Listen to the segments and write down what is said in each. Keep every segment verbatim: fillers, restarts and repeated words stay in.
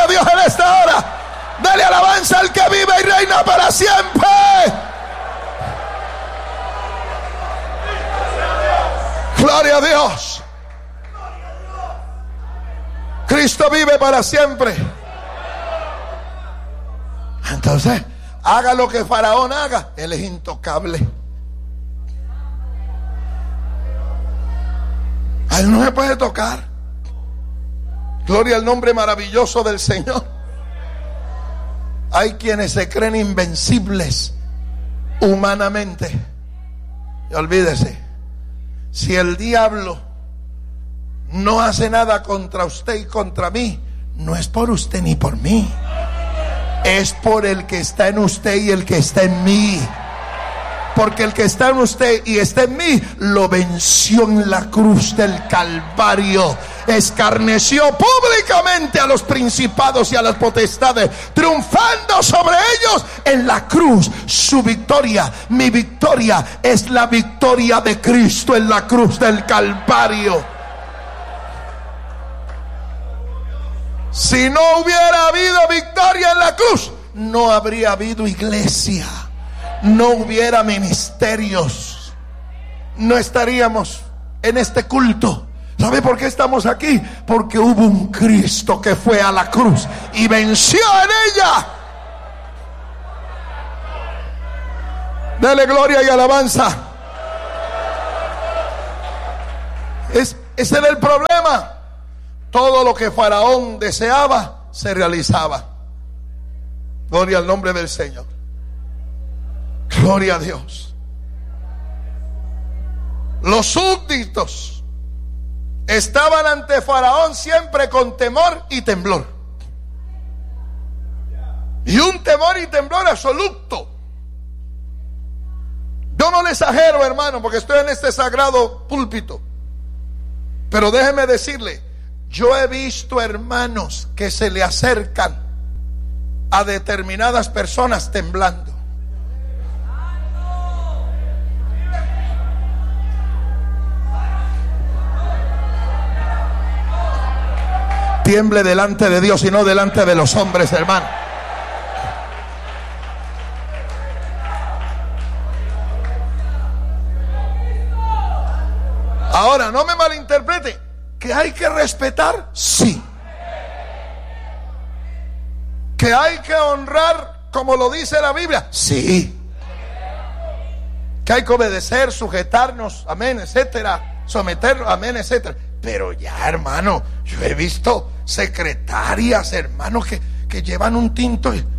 Dios en esta hora. Dale alabanza al que vive y reina para siempre. Gloria a Dios. Cristo vive para siempre. Entonces, haga lo que Faraón haga, él es intocable. A él no se puede tocar. Gloria al nombre maravilloso del Señor. Hay quienes se creen invencibles humanamente. Y olvídese, si el diablo no hace nada contra usted y contra mí, no es por usted ni por mí, es por el que está en usted y el que está en mí. Porque el que está en usted y está en mí lo venció en la cruz del Calvario. Escarneció públicamente a los principados y a las potestades, triunfando sobre ellos en la cruz. Su victoria, mi victoria, es la victoria de Cristo en la cruz del Calvario. Si no hubiera habido victoria en la cruz, no habría habido iglesia, no hubiera ministerios, no estaríamos en este culto. ¿Sabe por qué estamos aquí? Porque hubo un Cristo que fue a la cruz y venció en ella. Dele gloria y alabanza. Es, ese era el problema. Todo lo que Faraón deseaba se realizaba. Gloria al nombre del Señor. Gloria a Dios. Los súbditos estaban ante Faraón siempre con temor y temblor. Y un temor y temblor absoluto. Yo no le exagero, hermano, porque estoy en este sagrado púlpito. Pero déjeme decirle, yo he visto hermanos que se le acercan a determinadas personas temblando. Tiemble delante de Dios y no delante de los hombres, hermano. Ahora, no me malinterprete. ¿Que hay que respetar? Sí. ¿Que hay que honrar como lo dice la Biblia? Sí. ¿Que hay que obedecer, sujetarnos, amén, etcétera, someternos, amén, etcétera? Pero ya, hermano, yo he visto secretarias, hermano, que, que llevan un tinto y...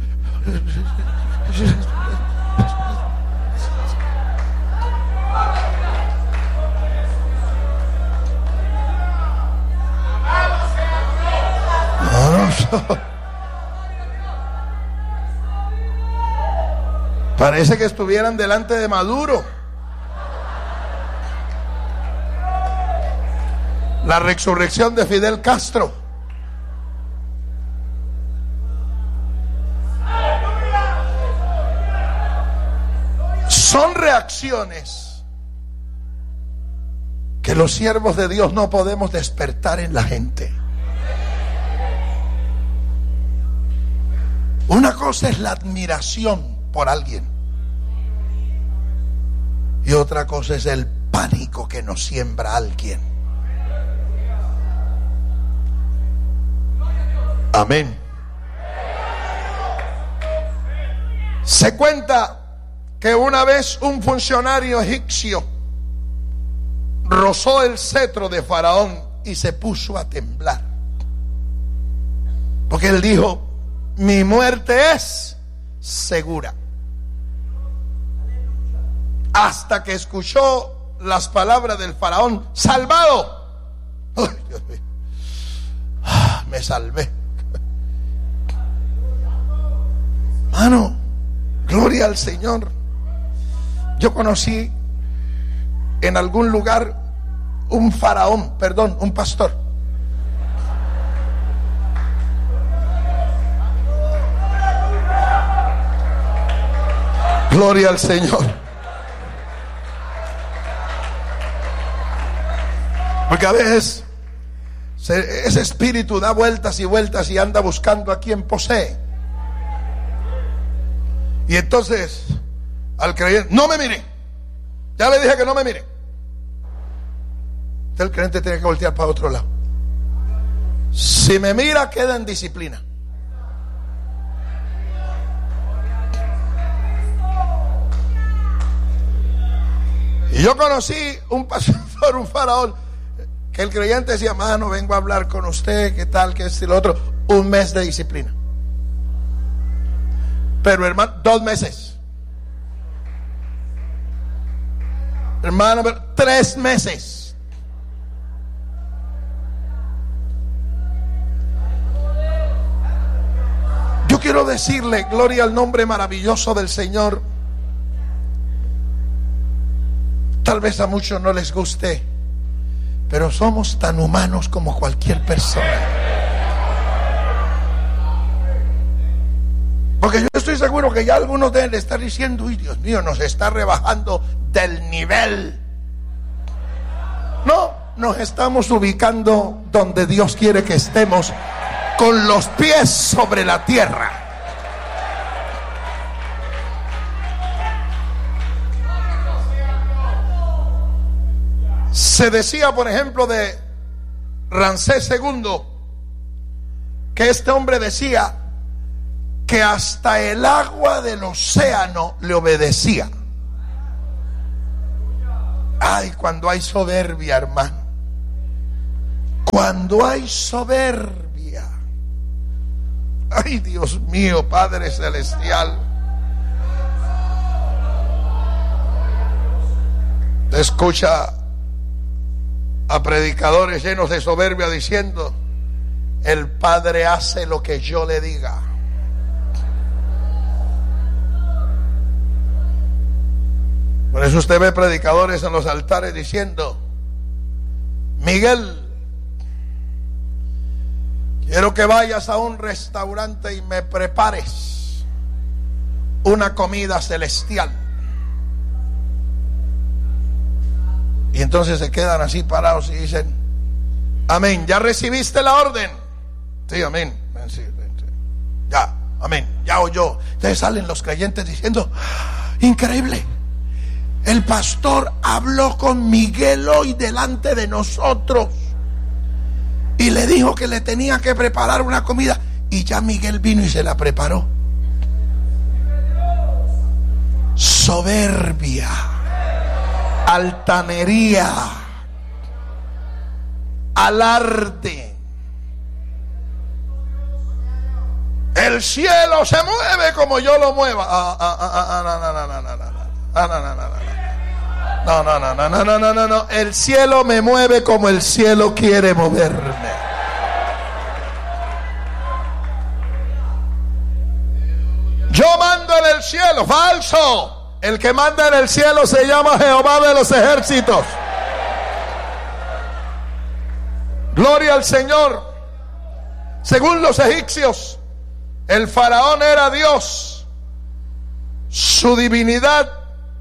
Parece que estuvieran delante de Maduro. La resurrección de Fidel Castro. Son reacciones que los siervos de Dios no podemos despertar en la gente. Una cosa es la admiración por alguien y otra cosa es el pánico que nos siembra alguien. Amén. Se cuenta que una vez un funcionario egipcio rozó el cetro de Faraón y se puso a temblar, porque él dijo: mi muerte es segura. Hasta que escuchó las palabras del Faraón: salvado. Ay, Dios mío. Ah, me salvé. Mano, gloria al Señor. Yo conocí en algún lugar un faraón, perdón, un pastor. Gloria al Señor. Porque a veces ese espíritu da vueltas y vueltas y anda buscando a quien posee. Y entonces al creyente, no me mire, ya le dije que no me mire. Entonces el creyente tiene que voltear para otro lado. Si me mira, queda en disciplina. Y yo conocí un pastor, un faraón, que el creyente decía, mano, vengo a hablar con usted, qué tal, qué es y lo otro. Un mes de disciplina. Pero hermano, dos meses. Hermano, tres meses. Yo quiero decirle, gloria al nombre maravilloso del Señor. Tal vez a muchos no les guste, pero somos tan humanos como cualquier persona. Porque yo estoy seguro que ya algunos deben estar diciendo, uy, Dios mío, nos está rebajando del nivel. No, nos estamos ubicando donde Dios quiere que estemos, con los pies sobre la tierra. Se decía, por ejemplo, de Ramsés segundo, que este hombre decía que hasta el agua del océano le obedecía. Ay, cuando hay soberbia, hermano, cuando hay soberbia, ay, Dios mío, Padre Celestial, escucha a predicadores llenos de soberbia diciendo, el Padre hace lo que yo le diga. Por eso usted ve predicadores en los altares diciendo, Miguel, quiero que vayas a un restaurante y me prepares una comida celestial. Y entonces se quedan así parados y dicen, amén, ¿ya recibiste la orden? Sí, amén. Sí, sí. Ya, amén, ya oyó. Entonces salen los creyentes diciendo, increíble, el pastor habló con Miguel hoy delante de nosotros y le dijo que le tenía que preparar una comida, y ya Miguel vino y se la preparó. Soberbia, altanería, alarde. El cielo se mueve como yo lo mueva. Ah, ah, ah, ah, no, no, no, no, no, no. Ah, no, no, no, no. No, no, no, no, no, no, no, no, no. El cielo me mueve como el cielo quiere moverme. Yo mando en el cielo. Falso. El que manda en el cielo se llama Jehová de los ejércitos. Gloria al Señor. Según los egipcios, el faraón era Dios, su divinidad,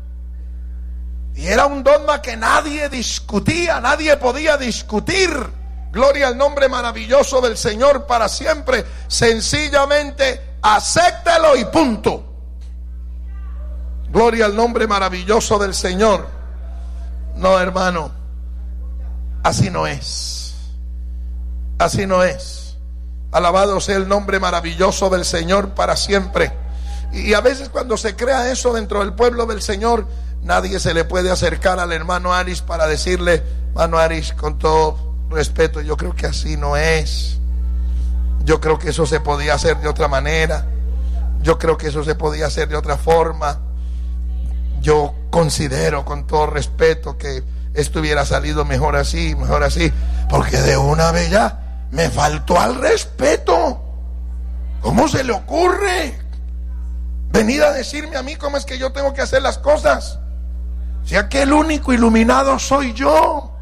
y era un dogma que nadie discutía, nadie podía discutir. Gloria al nombre maravilloso del Señor para siempre. Sencillamente acéptalo y punto. Gloria al nombre maravilloso del Señor. No, hermano, así no es. Así no es. Alabado sea el nombre maravilloso del Señor para siempre. Y a veces cuando se crea eso dentro del pueblo del Señor, nadie se le puede acercar al hermano Aris para decirle, hermano Aris, con todo respeto, yo creo que así no es. Yo creo que eso se podía hacer de otra manera. Yo creo que eso se podía hacer de otra forma. Yo considero con todo respeto que esto hubiera salido mejor así, mejor así, porque de una vez ya me faltó al respeto. ¿Cómo se le ocurre venir a decirme a mí cómo es que yo tengo que hacer las cosas? Si aquí el único iluminado soy yo.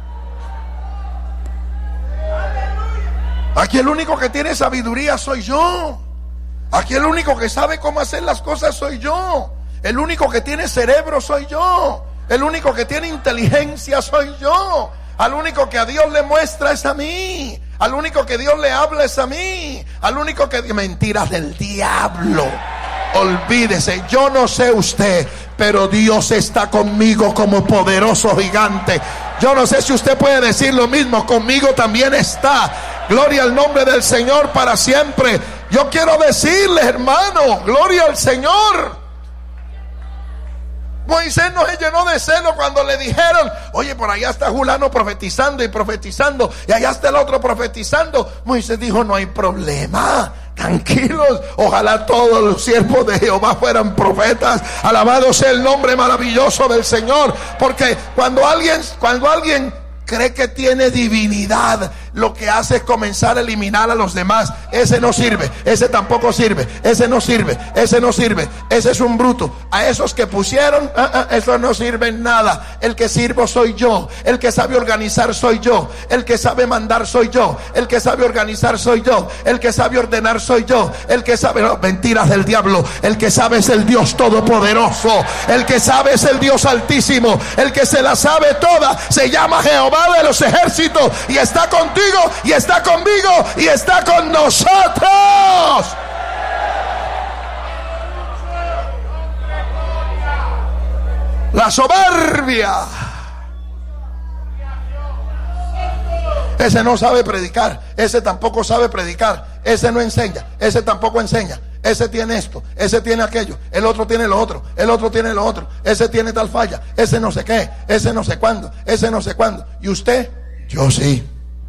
Aquí el único que tiene sabiduría soy yo. Aquí el único que sabe cómo hacer las cosas soy yo. El único que tiene cerebro soy yo. El único que tiene inteligencia soy yo. Al único que a Dios le muestra es a mí. Al único que Dios le habla es a mí. Al único que... Mentiras del diablo. Olvídese, yo no sé usted, pero Dios está conmigo como poderoso gigante. Yo no sé si usted puede decir lo mismo, conmigo también está. Gloria al nombre del Señor para siempre. Yo quiero decirle, hermano, gloria al Señor. Moisés no se llenó de celo cuando le dijeron: oye, por allá está Julano profetizando y profetizando, y allá está el otro profetizando. Moisés dijo: no hay problema, tranquilos, ojalá todos los siervos de Jehová fueran profetas. Alabado sea el nombre maravilloso del Señor. Porque cuando alguien, cuando alguien cree que tiene divinidad, lo que hace es comenzar a eliminar a los demás. Ese no sirve, ese tampoco sirve, ese no sirve, ese no sirve, ese es un bruto. A esos que pusieron, ah, ah, eso no sirve en nada. El que sirvo soy yo, el que sabe organizar soy yo, el que sabe mandar soy yo, el que sabe organizar soy yo, el que sabe ordenar soy yo, el que sabe... No, mentiras del diablo. El que sabe es el Dios todopoderoso, el que sabe es el Dios altísimo, el que se la sabe toda se llama Jehová de los ejércitos, y está contigo, y está conmigo, y está con nosotros. La soberbia. Ese no sabe predicar, ese tampoco sabe predicar, ese no enseña, ese tampoco enseña. Ese tiene esto, ese tiene aquello, el otro tiene lo otro, el otro tiene lo otro, ese tiene tal falla, ese no sé qué, ese no sé cuándo, ese no sé cuándo. ¿Y usted? Yo sí.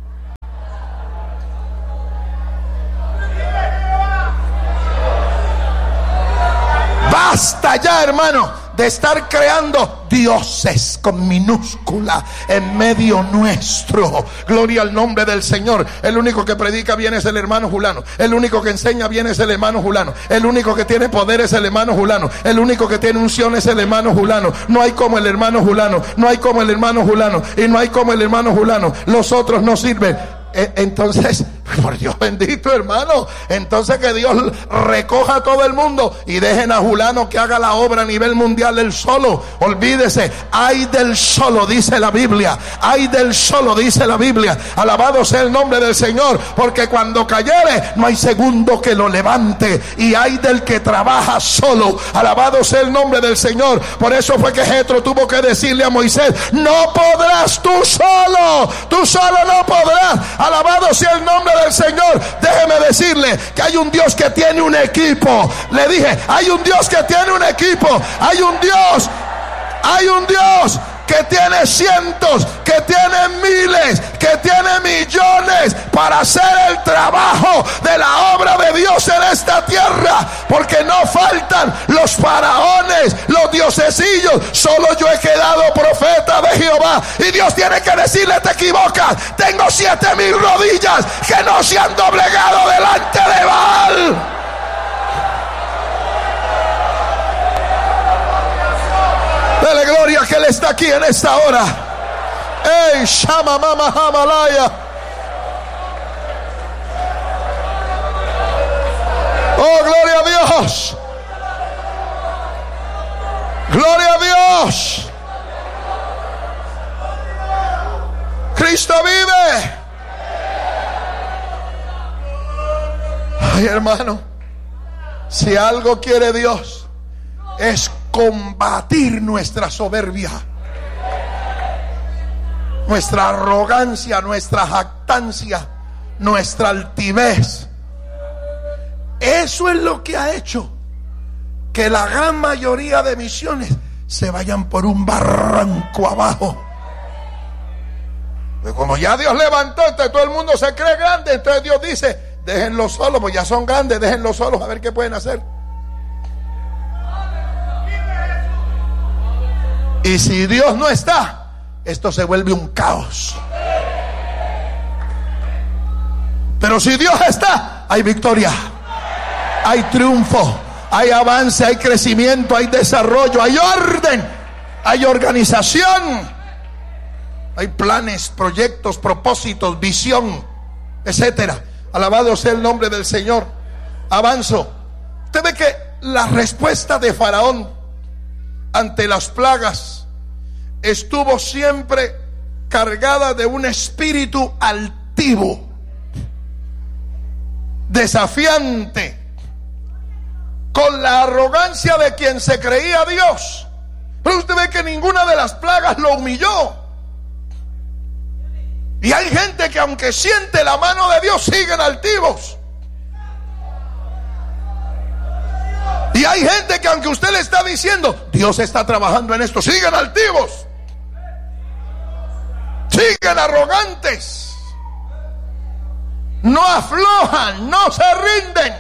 Basta ya, hermano, de estar creando dioses con minúscula en medio nuestro. Gloria al nombre del Señor. El único que predica bien es el hermano Julano. El único que enseña bien es el hermano Julano. El único que tiene poder es el hermano Julano. El único que tiene unción es el hermano Julano. No hay como el hermano Julano. No hay como el hermano Julano. Y no hay como el hermano Julano. Los otros no sirven. Entonces, por Dios bendito, hermano, entonces que Dios recoja a todo el mundo y dejen a Julano que haga la obra a nivel mundial él solo. Olvídese, ay del solo, dice la Biblia. Ay del solo, dice la Biblia. Alabado sea el nombre del Señor, porque cuando cayere no hay segundo que lo levante. Y ay del que trabaja solo. Alabado sea el nombre del Señor. Por eso fue que Jetro tuvo que decirle a Moisés: no podrás tú solo, tú solo no podrás. Alabado sea el nombre del Señor. Déjeme decirle que hay un Dios que tiene un equipo. Le dije, hay un Dios que tiene un equipo. Hay un Dios, hay un Dios que tiene cientos, que tiene miles, que tiene millones para hacer el trabajo de la obra de Dios en esta tierra. Porque no faltan los faraones, los diosesillos. Solo yo he quedado profeta de Jehová. Y Dios tiene que decirle: te equivocas. Tengo siete mil rodillas que no se han doblegado delante de Baal. Dale gloria que Él está aquí en esta hora. Ey, Shama Mama Hamalaya. Oh, gloria a Dios. Gloria a Dios. Cristo vive. Ay, hermano, si algo quiere Dios es combatir nuestra soberbia, nuestra arrogancia, nuestra jactancia, nuestra altivez. Eso es lo que ha hecho que la gran mayoría de misiones se vayan por un barranco abajo. Pues como ya Dios levantó, entonces todo el mundo se cree grande. Entonces Dios dice: déjenlos solos, pues ya son grandes, déjenlos solos a ver qué pueden hacer. Y si Dios no está, esto se vuelve un caos. Pero si Dios está, hay victoria, hay triunfo, hay avance, hay crecimiento, hay desarrollo, hay orden, hay organización, hay planes, proyectos, propósitos, visión, etcétera. Alabado sea el nombre del Señor. Avanzo. Usted ve que la respuesta de Faraón ante las plagas estuvo siempre cargada de un espíritu altivo, desafiante, con la arrogancia de quien se creía Dios. Pero usted ve que ninguna de las plagas lo humilló. Y hay gente que aunque siente la mano de Dios, siguen altivos. Y hay gente que aunque usted le está diciendo, Dios está trabajando en esto, siguen altivos, siguen arrogantes, no aflojan, no se rinden.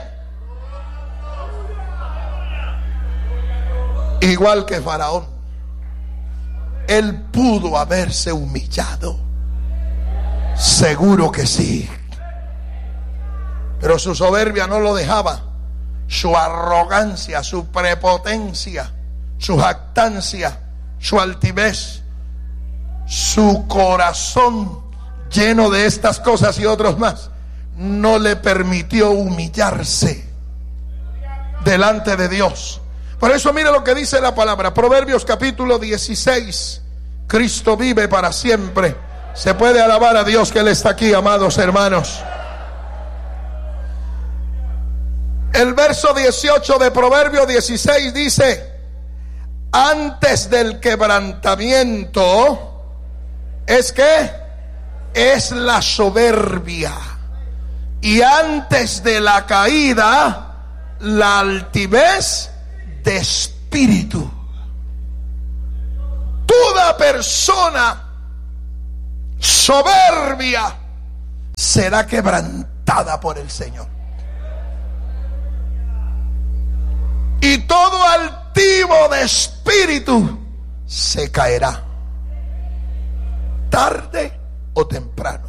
Igual que Faraón, él pudo haberse humillado, seguro que sí, pero su soberbia no lo dejaba. Su arrogancia, su prepotencia, su jactancia, su altivez, su corazón lleno de estas cosas y otros más, no le permitió humillarse delante de Dios. Por eso mire lo que dice la palabra, Proverbios capítulo dieciséis. Cristo vive para siempre. Se puede alabar a Dios que Él está aquí, amados hermanos. El verso dieciocho de Proverbios dieciséis dice: antes del quebrantamiento es que es la soberbia, y antes de la caída la altivez de espíritu. Toda persona soberbia será quebrantada por el Señor. Y todo altivo de espíritu se caerá, tarde o temprano.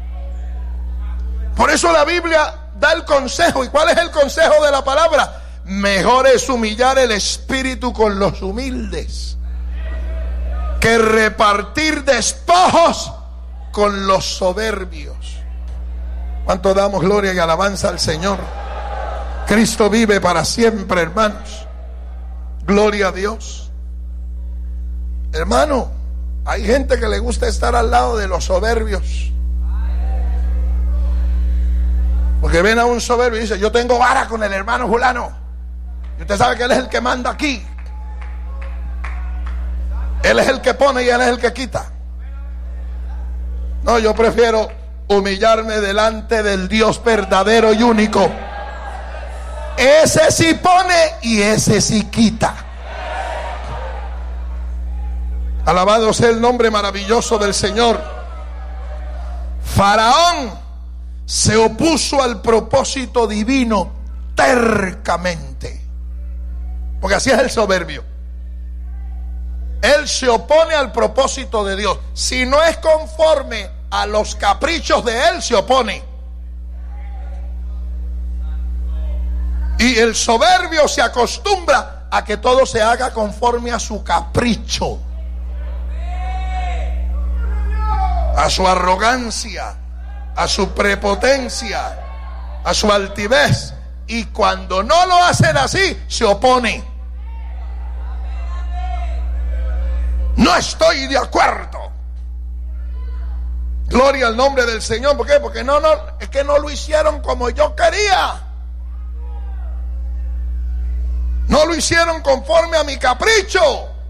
Por eso la Biblia da el consejo. ¿Y cuál es el consejo de la palabra? Mejor es humillar el espíritu con los humildes que repartir despojos con los soberbios. ¿Cuánto damos gloria y alabanza al Señor? Cristo vive para siempre, hermanos. Gloria a Dios. Hermano, hay gente que le gusta estar al lado de los soberbios, porque ven a un soberbio y dice: yo tengo vara con el hermano fulano, y usted sabe que él es el que manda aquí, él es el que pone y él es el que quita. No, yo prefiero humillarme delante del Dios verdadero y único. Ese sí pone y ese sí quita. Alabado sea el nombre maravilloso del Señor. Faraón se opuso al propósito divino tercamente, porque así es el soberbio. Él se opone al propósito de Dios. Si no es conforme a los caprichos de él, se opone. Y el soberbio se acostumbra a que todo se haga conforme a su capricho, a su arrogancia, a su prepotencia, a su altivez. Y cuando no lo hacen así, se opone. No estoy de acuerdo. Gloria al nombre del Señor. ¿Por qué? Porque no, no, es que no lo hicieron como yo quería. No lo hicieron conforme a mi capricho.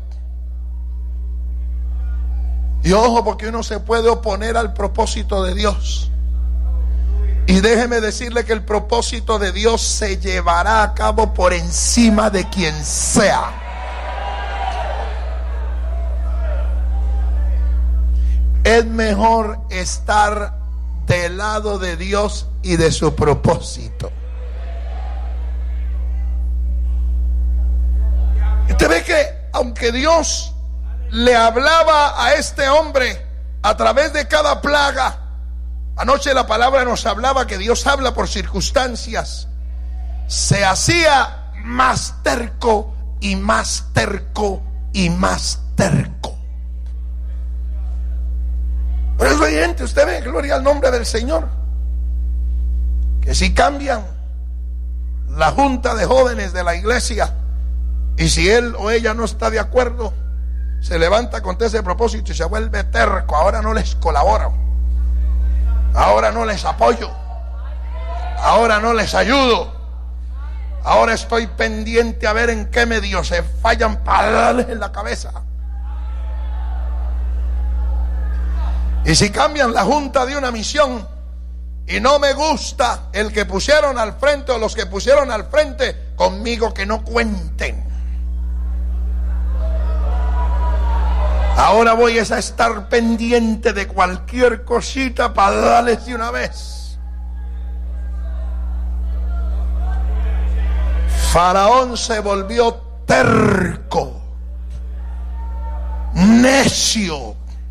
Y ojo, porque uno se puede oponer al propósito de Dios. Y déjeme decirle que el propósito de Dios se llevará a cabo por encima de quien sea. Es mejor estar del lado de Dios y de su propósito. Usted ve que aunque Dios le hablaba a este hombre a través de cada plaga, anoche la palabra nos hablaba que Dios habla por circunstancias, se hacía más terco y más terco y más terco. Por eso hay gente, usted ve, gloria al nombre del Señor, que si cambian la junta de jóvenes de la iglesia, y si él o ella no está de acuerdo, se levanta con ese propósito y se vuelve terco. Ahora no les colaboro, ahora no les apoyo, ahora no les ayudo, ahora estoy pendiente a ver en qué medio se fallan para darles en la cabeza. Y si cambian la junta de una misión y no me gusta el que pusieron al frente o los que pusieron al frente, conmigo que no cuenten. Ahora voy a estar pendiente de cualquier cosita para darles de una vez. Faraón se volvió terco, necio,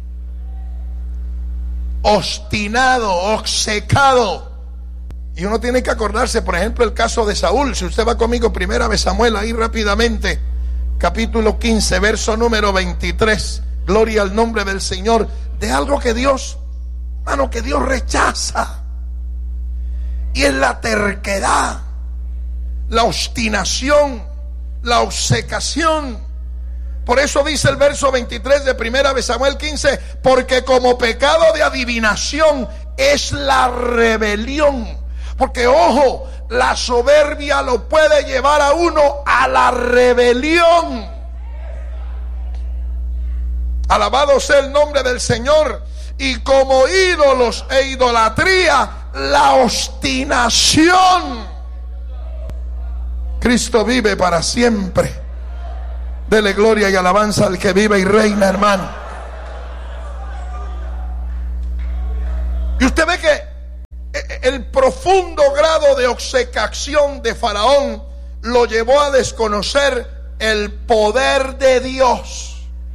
obstinado, obcecado. Y uno tiene que acordarse, por ejemplo, el caso de Saúl. Si usted va conmigo, primera de Samuel, ahí rápidamente, capítulo quince, verso número veintitrés. Gloria al nombre del Señor. De algo que Dios, hermano, que Dios rechaza. Y es la terquedad, la obstinación, la obcecación. Por eso dice el verso veintitrés de primera de Samuel quince, porque como pecado de adivinación es la rebelión. Porque ojo, la soberbia lo puede llevar a uno a la rebelión. Alabado sea el nombre del Señor. Y como ídolos e idolatría, la obstinación. Cristo vive para siempre. Dele gloria y alabanza al que vive y reina, hermano. Y usted ve que el profundo grado de obcecación de Faraón lo llevó a desconocer el poder de Dios.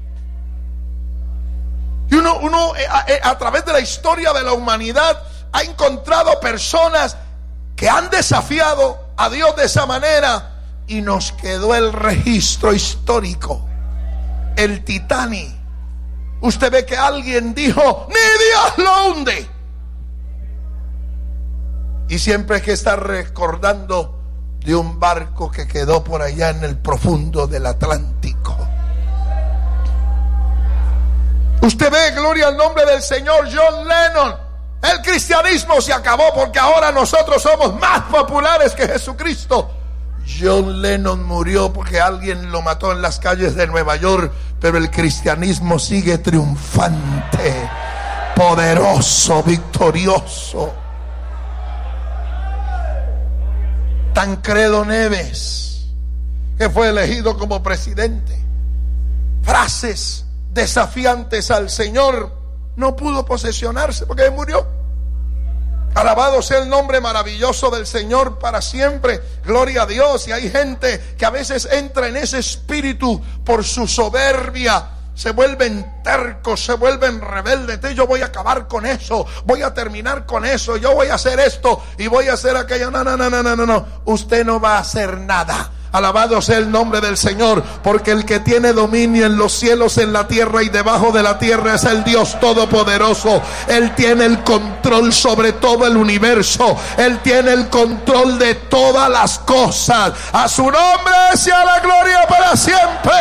Y uno, uno a, a través de la historia de la humanidad ha encontrado personas que han desafiado a Dios de esa manera. Y nos quedó el registro histórico, el Titanic. Usted ve que alguien dijo, ni Dios lo hunde. Y siempre hay que estar recordando de un barco que quedó por allá en el profundo del Atlántico. Usted ve, gloria al nombre del Señor, John Lennon. El cristianismo se acabó porque ahora nosotros somos más populares que Jesucristo. John Lennon murió porque alguien lo mató en las calles de Nueva York, pero el cristianismo sigue triunfante, poderoso, victorioso. Tancredo Neves, que fue elegido como presidente, frases desafiantes al Señor, no pudo posesionarse porque murió. Alabado sea el nombre maravilloso del Señor para siempre. Gloria a Dios. Y hay gente que a veces entra en ese espíritu por su soberbia. Se vuelven tercos, se vuelven rebeldes. Entonces yo voy a acabar con eso, voy a terminar con eso, yo voy a hacer esto y voy a hacer aquello. No, no, no, no, no, no. Usted no va a hacer nada. Alabado sea el nombre del Señor, porque el que tiene dominio en los cielos, en la tierra y debajo de la tierra es el Dios Todopoderoso. Él tiene el control sobre todo el universo. Él tiene el control de todas las cosas. A su nombre sea la gloria para siempre.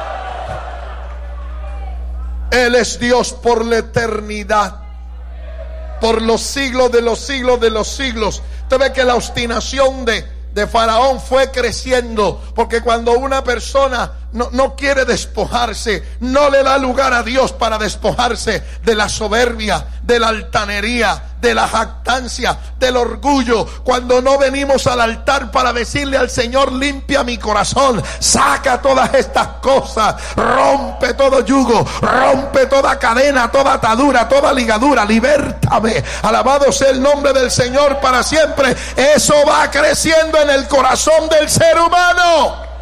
Él es Dios por la eternidad, por los siglos de los siglos de los siglos. Usted ve que la obstinación de de Faraón fue creciendo, porque cuando una persona no, no quiere despojarse, no le da lugar a Dios para despojarse de la soberbia, de la altanería, de la jactancia, del orgullo. Cuando no venimos al altar para decirle al Señor, limpia mi corazón, saca todas estas cosas, rompe todo yugo, rompe toda cadena, toda atadura, toda ligadura, libértame. Alabado sea el nombre del Señor para siempre. Eso va creciendo en el corazón del ser humano.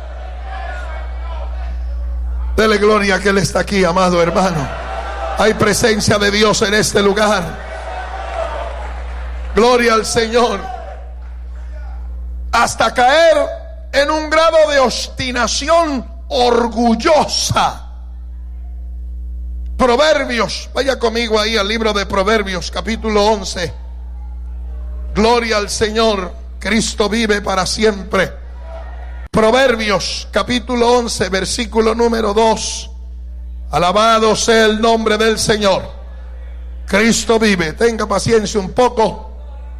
Dele gloria que Él está aquí, amado hermano. Hay presencia de Dios en este lugar. Gloria al Señor. Hasta caer en un grado de obstinación orgullosa. Proverbios, vaya conmigo ahí al libro de Proverbios, capítulo once. Gloria al Señor. Cristo vive para siempre. Proverbios capítulo once, versículo número dos. Alabado sea el nombre del Señor. Cristo vive. Tenga paciencia un poco.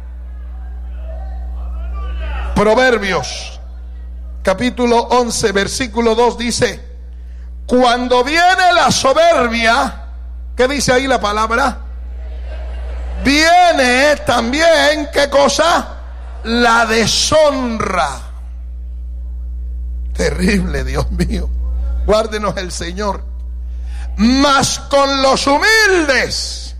Proverbios capítulo once versículo dos dice: cuando viene la soberbia, ¿qué dice ahí la palabra? Viene también, ¿qué cosa? La deshonra. Terrible, Dios mío. Guárdenos el Señor. Mas con los humildes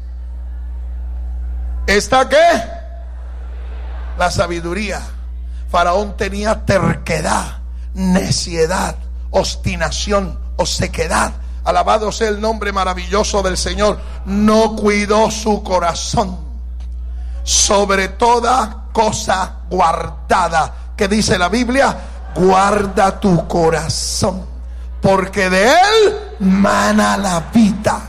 ¿está qué? La sabiduría. Faraón tenía terquedad, neciedad, obstinación o sequedad. Alabado sea el nombre maravilloso del Señor. No cuidó su corazón sobre toda cosa guardada. ¿Qué dice la Biblia? Guarda tu corazón, porque de él mana la vida.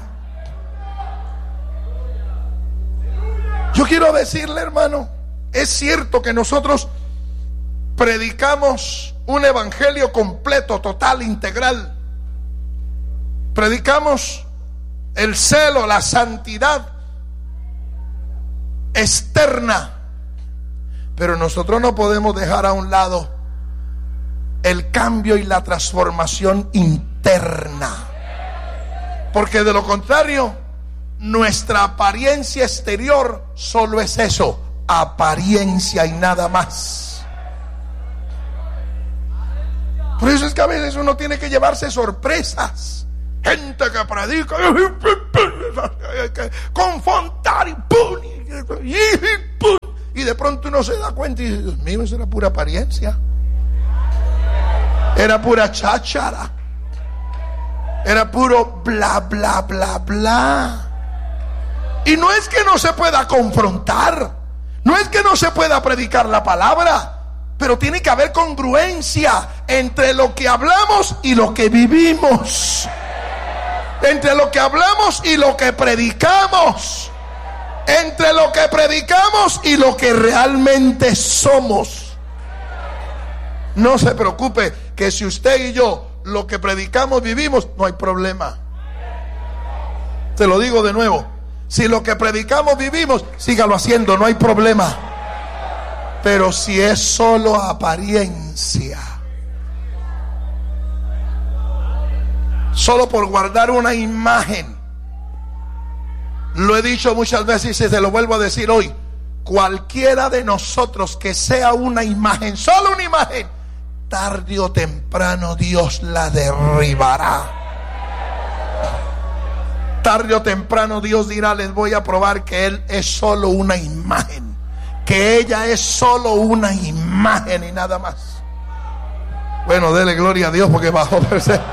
Yo quiero decirle, hermano, es cierto que nosotros predicamos un evangelio completo, total, integral. Predicamos el celo, la santidad externa, pero nosotros no podemos dejar a un lado el cambio y la transformación interna, porque de lo contrario nuestra apariencia exterior solo es eso, apariencia y nada más. Por eso es que a veces uno tiene que llevarse sorpresas. Gente que predica, confrontar y pum, y de pronto uno se da cuenta y dice: Dios mío, eso era pura apariencia, era pura cháchara, era puro bla bla bla bla. Y no es que no se pueda confrontar, no es que no se pueda predicar la palabra, pero tiene que haber congruencia entre lo que hablamos y lo que vivimos, entre lo que hablamos y lo que predicamos, entre lo que predicamos y lo que realmente somos. No se preocupe, que si usted y yo lo que predicamos vivimos, no hay problema. Te lo digo de nuevo: si lo que predicamos vivimos, sígalo haciendo, no hay problema. Pero si es solo apariencia, solo por guardar una imagen, lo he dicho muchas veces y se lo vuelvo a decir hoy: cualquiera de nosotros que sea una imagen, solo una imagen, tarde o temprano Dios la derribará. Tarde o temprano Dios dirá: les voy a probar que Él es solo una imagen, que ella es solo una imagen y nada más. Bueno, dele gloria a Dios porque bajó.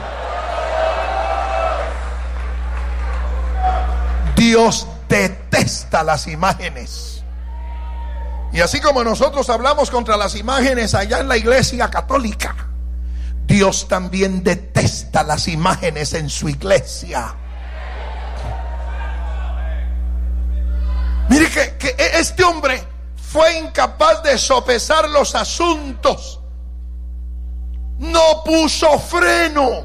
Dios detesta las imágenes. Y así como nosotros hablamos contra las imágenes allá en la iglesia católica, Dios también detesta las imágenes en su iglesia. Mire que, que este hombre fue incapaz de sopesar los asuntos. No puso freno.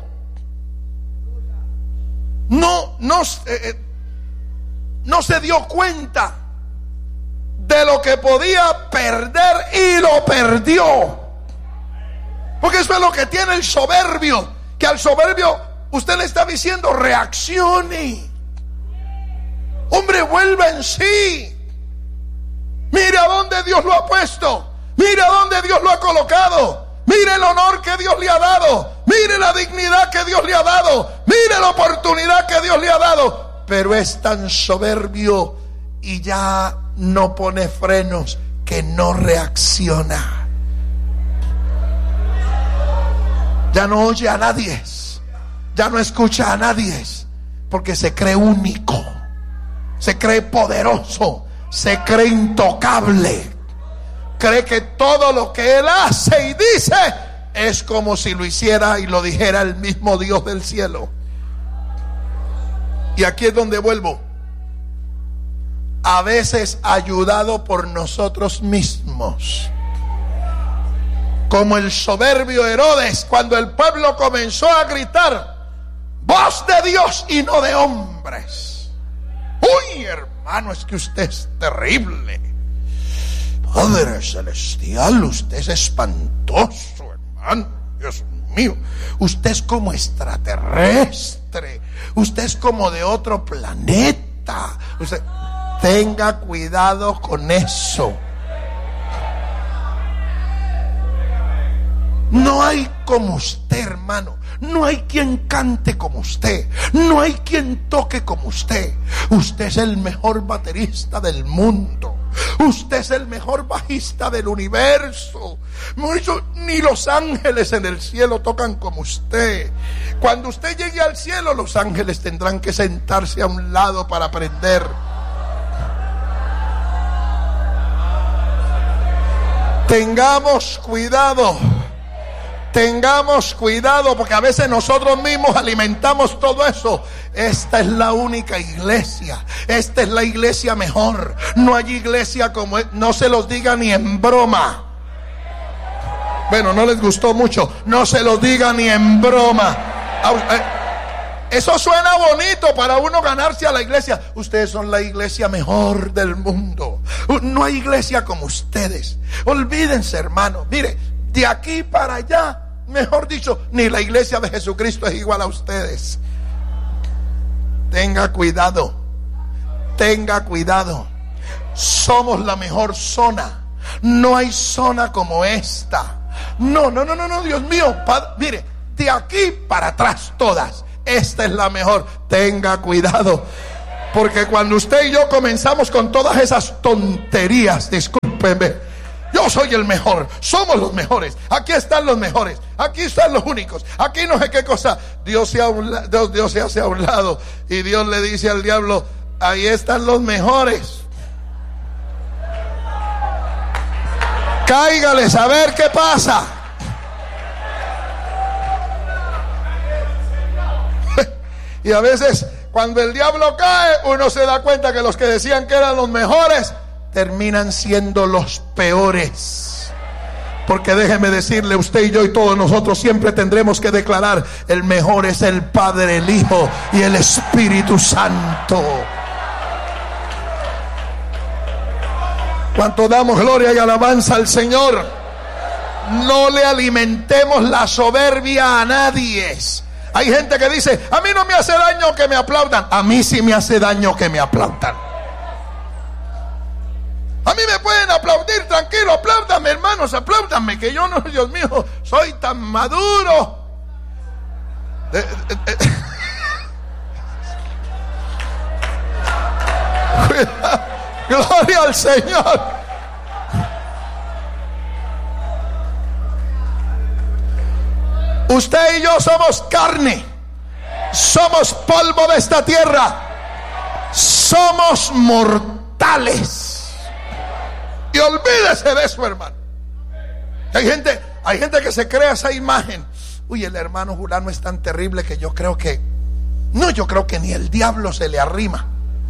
No, no, eh, no se dio cuenta de lo que podía perder y lo perdió. Porque eso es lo que tiene el soberbio, que al soberbio usted le está diciendo: reaccione. Hombre, vuelva en sí. Mire a dónde Dios lo ha puesto. Mire a dónde Dios lo ha colocado. Mire el honor que Dios le ha dado. Mire la dignidad que Dios le ha dado. Mire la oportunidad que Dios le ha dado. Pero es tan soberbio y ya no pone frenos que no reacciona. Ya no oye a nadie. Ya no escucha a nadie. Porque se cree único. Se cree poderoso, se cree intocable, cree que todo lo que él hace y dice es como si lo hiciera y lo dijera el mismo Dios del cielo. Y aquí es donde vuelvo. A veces ayudado por nosotros mismos, como el soberbio Herodes, cuando el pueblo comenzó a gritar: voz de Dios y no de hombres. Uy, hermano, es que usted es terrible. Padre celestial, usted es espantoso, hermano. Dios mío, usted es como extraterrestre. Usted es como de otro planeta. Usted, tenga cuidado con eso. No hay como usted, hermano. No hay quien cante como usted. No hay quien toque como usted. Usted es el mejor baterista del mundo. Usted es el mejor bajista del universo. Ni los ángeles en el cielo tocan como usted. Cuando usted llegue al cielo, los ángeles tendrán que sentarse a un lado para aprender. Tengamos cuidado. Tengamos cuidado, porque a veces nosotros mismos alimentamos todo eso. Esta es la única iglesia. Esta es la iglesia mejor. No hay iglesia como es. No se los diga ni en broma. Bueno, no les gustó mucho. No se los diga ni en broma. Eso suena bonito para uno ganarse a la iglesia. Ustedes son la iglesia mejor del mundo. No hay iglesia como ustedes. Olvídense, hermano. Mire, de aquí para allá, mejor dicho, ni la iglesia de Jesucristo es igual a ustedes. Tenga cuidado. Tenga cuidado. Somos la mejor zona. No hay zona como esta. No, no, no, no, no, Dios mío. Pa- mire, de aquí para atrás todas. Esta es la mejor. Tenga cuidado. Porque cuando usted y yo comenzamos con todas esas tonterías, discúlpenme, yo soy el mejor, somos los mejores, aquí están los mejores, aquí están los únicos, aquí no sé qué cosa. Dios se, ha un, Dios, Dios se hace a un lado y Dios le dice al diablo: ahí están los mejores. Cáigales a ver qué pasa. Y a veces cuando el diablo cae, uno se da cuenta que los que decían que eran los mejores terminan siendo los peores. Porque déjeme decirle, usted y yo y todos nosotros siempre tendremos que declarar: el mejor es el Padre, el Hijo y el Espíritu Santo. Cuanto damos gloria y alabanza al Señor, no le alimentemos la soberbia a nadie. Hay gente que dice: a mí no me hace daño que me aplaudan. A mí sí me hace daño que me aplaudan. A mí me pueden aplaudir, tranquilo, apláudanme, hermanos, apláudanme, que yo no, Dios mío, soy tan maduro. Eh, eh, eh. Gloria al Señor. Usted y yo somos carne, somos polvo de esta tierra, somos mortales. Y olvídese de eso, hermano. Hay gente, hay gente que se crea esa imagen. Uy, el hermano Julano es tan terrible que yo creo que, no, yo creo que ni el diablo se le arrima.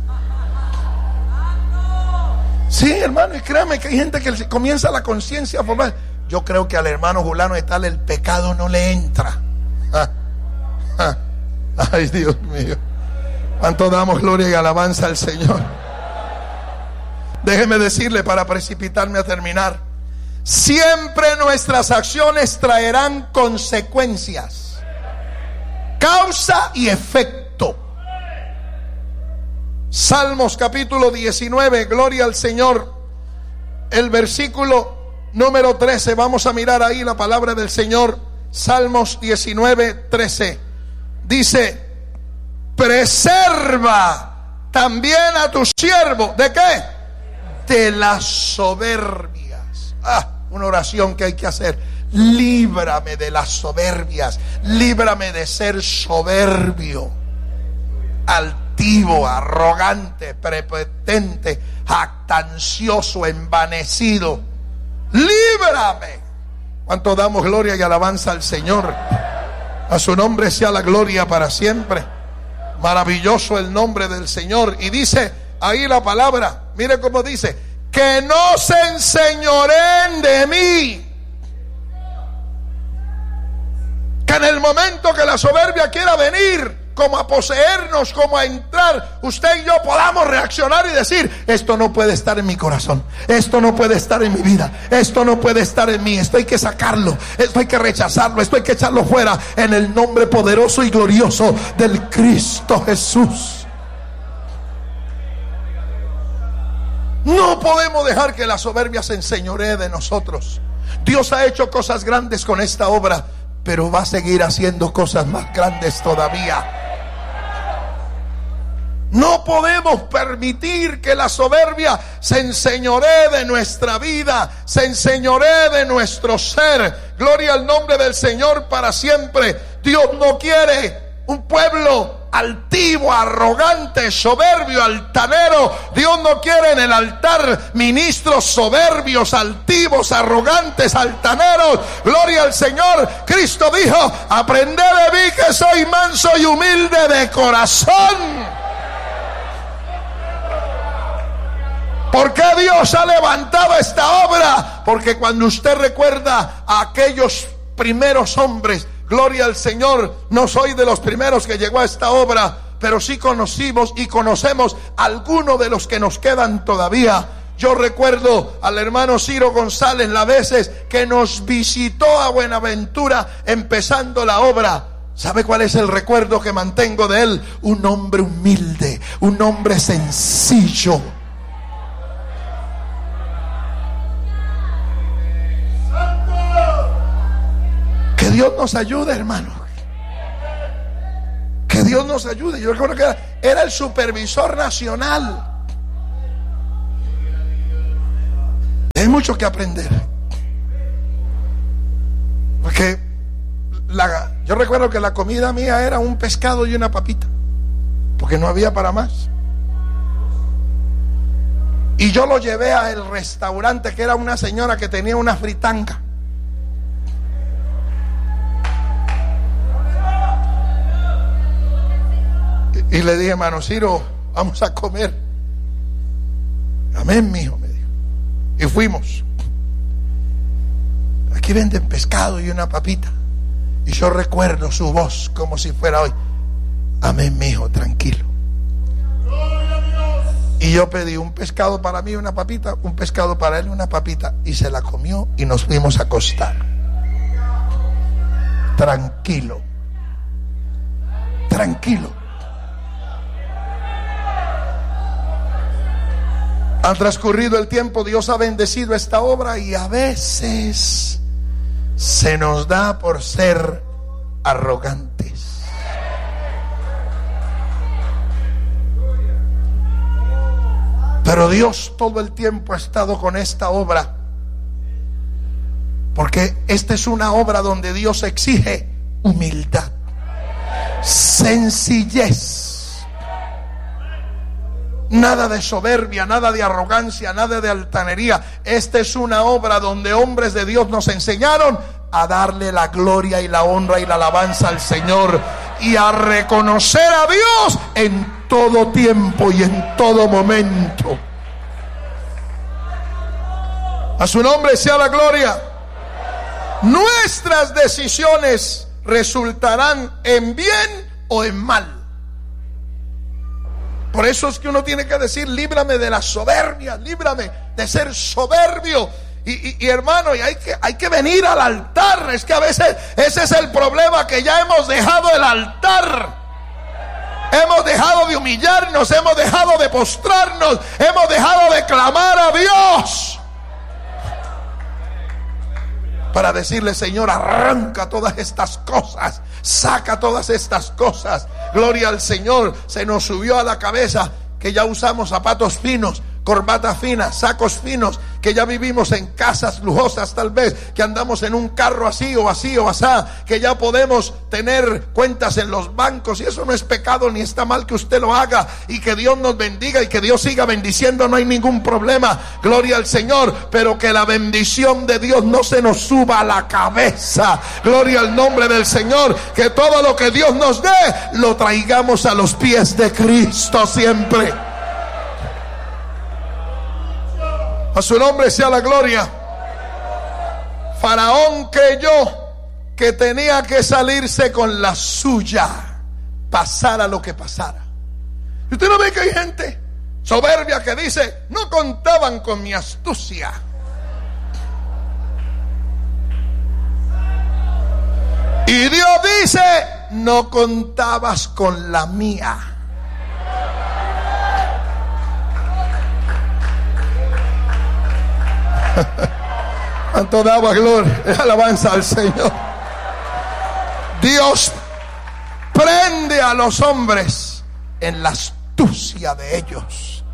Sí, hermano, y créame que hay gente que comienza la conciencia a formar. Yo creo que al hermano Julano de tal el pecado no le entra. Ah, ah. Ay, Dios mío. ¿Cuánto damos gloria y alabanza al Señor? Déjeme decirle, para precipitarme a terminar, siempre nuestras acciones traerán consecuencias, causa y efecto. Salmos capítulo diecinueve, gloria al Señor, el versículo número trece, vamos a mirar ahí la palabra del Señor. Salmos diecinueve, trece, dice: preserva también a tu siervo, ¿de qué? De las soberbias. Ah, una oración que hay que hacer. Líbrame de las soberbias. Líbrame de ser soberbio, altivo, arrogante, prepotente, jactancioso, envanecido. Líbrame. ¿Cuánto damos gloria y alabanza al Señor? A su nombre sea la gloria para siempre. Maravilloso el nombre del Señor. Y dice ahí la palabra, mire cómo dice: que no se enseñoreen de mí. Que en el momento que la soberbia quiera venir, como a poseernos, como a entrar, usted y yo podamos reaccionar y decir: esto no puede estar en mi corazón, esto no puede estar en mi vida, esto no puede estar en mí, esto hay que sacarlo, esto hay que rechazarlo, esto hay que echarlo fuera, en el nombre poderoso y glorioso del Cristo Jesús. No podemos dejar que la soberbia se enseñoree de nosotros. Dios ha hecho cosas grandes con esta obra, pero va a seguir haciendo cosas más grandes todavía. No podemos permitir que la soberbia se enseñoree de nuestra vida, se enseñoree de nuestro ser. Gloria al nombre del Señor para siempre. Dios no quiere un pueblo altivo, arrogante, soberbio, altanero. Dios no quiere en el altar ministros soberbios, altivos, arrogantes, altaneros. Gloria al Señor. Cristo dijo: aprended de mí que soy manso y humilde de corazón. ¿Por qué Dios ha levantado esta obra? Porque cuando usted recuerda a aquellos primeros hombres, gloria al Señor, no soy de los primeros que llegó a esta obra, pero sí conocimos y conocemos algunos de los que nos quedan todavía. Yo recuerdo al hermano Ciro González las veces que nos visitó a Buenaventura empezando la obra. ¿Sabe cuál es el recuerdo que mantengo de él? Un hombre humilde, un hombre sencillo. Que Dios nos ayude, hermano. Que Dios nos ayude. Yo recuerdo que era, era el supervisor nacional. Hay mucho que aprender. Porque la, yo recuerdo que la comida mía era un pescado y una papita, porque no había para más. Y yo lo llevé al restaurante, que era una señora que tenía una fritanga. Y le dije: hermano Ciro, vamos a comer. Amén, mijo, me dijo. Y fuimos. Aquí venden pescado y una papita. Y yo recuerdo su voz como si fuera hoy: amén, mijo, tranquilo. Y yo pedí un pescado para mí, una papita, un pescado para él, una papita. Y se la comió y nos fuimos a acostar. Tranquilo. Tranquilo. Ha transcurrido el tiempo, Dios ha bendecido esta obra y a veces se nos da por ser arrogantes. Pero Dios todo el tiempo ha estado con esta obra, porque esta es una obra donde Dios exige humildad, sencillez. Nada de soberbia, nada de arrogancia, nada de altanería. Esta es una obra donde hombres de Dios nos enseñaron a darle la gloria y la honra y la alabanza al Señor y a reconocer a Dios en todo tiempo y en todo momento. A su nombre sea la gloria. Nuestras decisiones resultarán en bien o en mal. Por eso es que uno tiene que decir: líbrame de la soberbia, líbrame de ser soberbio. Y, y, y hermano, y hay que, hay que venir al altar. Es que a veces ese es el problema, que ya hemos dejado el altar. Hemos dejado de humillarnos, hemos dejado de postrarnos, hemos dejado de clamar a Dios para decirle: Señor, arranca todas estas cosas, saca todas estas cosas. Gloria al Señor. Se nos subió a la cabeza que ya usamos zapatos finos, corbatas finas, sacos finos, que ya vivimos en casas lujosas, tal vez, que andamos en un carro así o así o asá, que ya podemos tener cuentas en los bancos, y eso no es pecado ni está mal que usted lo haga, y que Dios nos bendiga y que Dios siga bendiciendo, no hay ningún problema, gloria al Señor, pero que la bendición de Dios no se nos suba a la cabeza, gloria al nombre del Señor, que todo lo que Dios nos dé lo traigamos a los pies de Cristo siempre. A su nombre sea la gloria. Faraón creyó que tenía que salirse con la suya. pasara lo que pasara. Y usted no ve que hay gente soberbia que dice: no contaban con mi astucia. Y Dios dice: no contabas con la mía. Cuánto daba gloria, alabanza al Señor. Dios prende a los hombres en la astucia de ellos.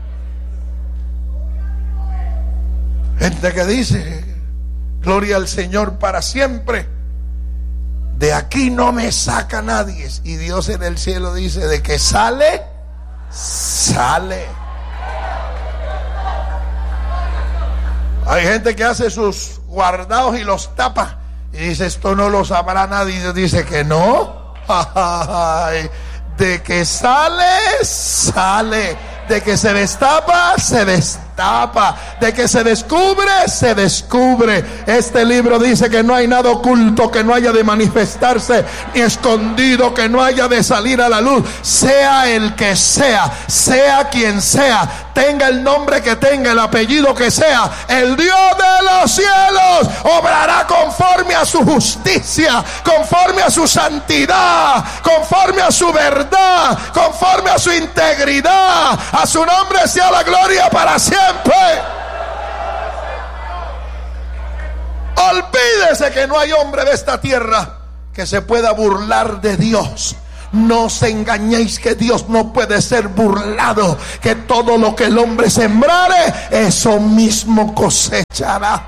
Gente que dice: gloria al Señor para siempre, de aquí no me saca nadie. Y Dios en el cielo dice: de que sale, sale. Hay gente que hace sus guardados y los tapa y dice: esto no lo sabrá nadie. Y Dios dice que no. Ay, de que sale, sale. De que se destapa, se destapa. De que se descubre, se descubre. Este libro dice que no hay nada oculto que no haya de manifestarse, ni escondido que no haya de salir a la luz. Sea el que sea, sea quien sea, tenga el nombre que tenga, el apellido que sea, el Dios de los cielos obrará conforme a su justicia, conforme a su santidad, conforme a su verdad, conforme a su integridad. A su nombre sea la gloria para siempre. Olvídese que no hay hombre de esta tierra que se pueda burlar de Dios. No os engañéis que Dios no puede ser burlado, que todo lo que el hombre sembrare, eso mismo cosechará.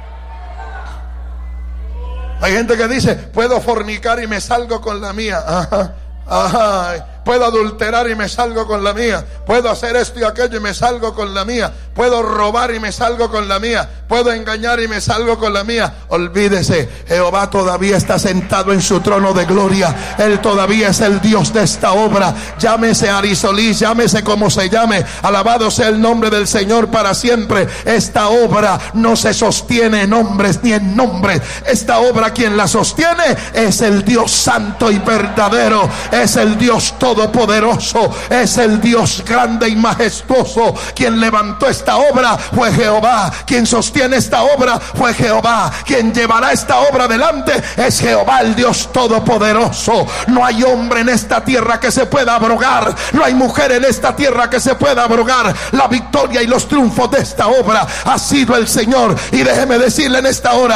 Hay gente que dice: puedo fornicar y me salgo con la mía. Ajá, ajá. Puedo adulterar y me salgo con la mía. Puedo hacer esto y aquello y me salgo con la mía. Puedo robar y me salgo con la mía. Puedo engañar y me salgo con la mía. Olvídese, Jehová todavía está sentado en su trono de gloria. Él todavía es el Dios de esta obra. Llámese Arisolís, llámese como se llame. Alabado sea el nombre del Señor para siempre. Esta obra no se sostiene en hombres ni en nombres. Esta obra, quien la sostiene es el Dios santo y verdadero. Es el Dios todopoderoso. Es el Dios grande y majestuoso. Quien levantó esta obra fue Jehová. Quien sostiene esta obra fue Jehová. Quien llevará esta obra adelante es Jehová, el Dios todopoderoso. No hay hombre en esta tierra que se pueda abrogar. No hay mujer en esta tierra que se pueda abrogar la victoria y los triunfos de esta obra. Ha sido el Señor. Y déjeme decirle en esta hora: